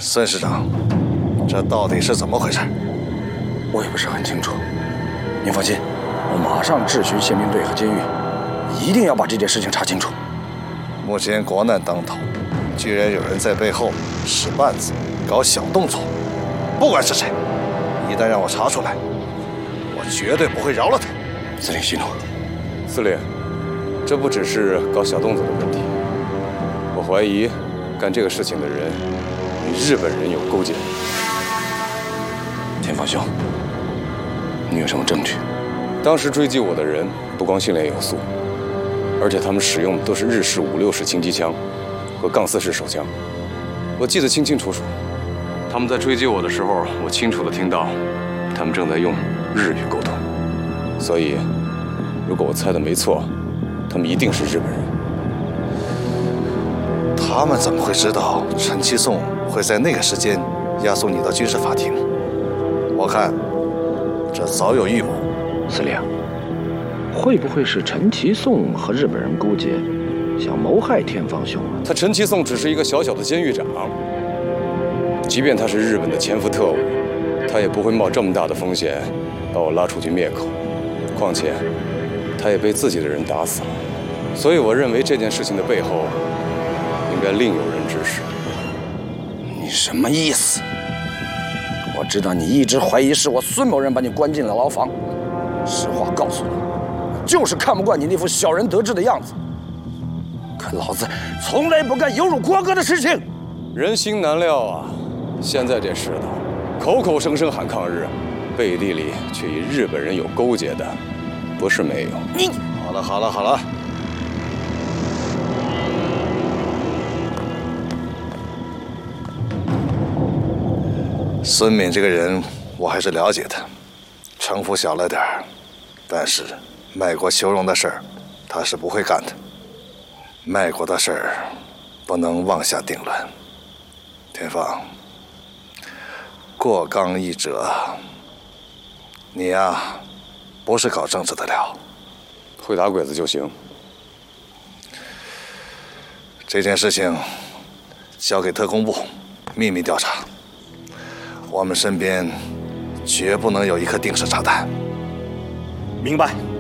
孙师长，这到底是怎么回事？ 我也不是很清楚。您放心，我马上质询宪兵队和监狱，一定要把这件事情查清楚。 目前国难当头，居然有人在背后使绊子、搞小动作，不管是谁，一旦让我查出来，我绝对不会饶了他。 司令息怒。 司令，这不只是搞小动作的问题，我怀疑干这个事情的人与日本人有勾结。 田方兄，你有什么证据？ 当时追击我的人不光训练有素，而且他们使用的都是日式5、6式轻机枪和杠4式手枪。我记得清清楚楚，他们在追击我的时候，我清楚地听到他们正在用日语沟通。所以，如果我猜的没错，他们一定是日本人。 他们怎么会知道陈其颂会在那个时间押送你到军事法庭？我看这早有预谋。 司令，会不会是陈其颂和日本人勾结，想谋害田方兄啊？ 他陈其颂只是一个小小的监狱长，即便他是日本的潜伏特务，他也不会冒这么大的风险把我拉出去灭口。况且，他也被自己的人打死了，所以我认为这件事情的背后，应该另有人指使。 你什么意思？我知道你一直怀疑是我孙某人把你关进了牢房。实话告诉你，就是看不惯你那副小人得志的样子。可老子从来不干有辱国歌的事情。 人心难料啊！现在这世道，口口声声喊抗日，背地里却与日本人有勾结的，不是没有。 你好了，孙敏这个人我还是了解的，城府小了点儿，但是卖国求荣的事儿他是不会干的。卖国的事儿不能妄下定论。田芳，过刚易折，你呀，不是搞政治的料， 会打鬼子就行。 这件事情交给特工部秘密调查，我们身边绝不能有一颗定时炸弹。 明白。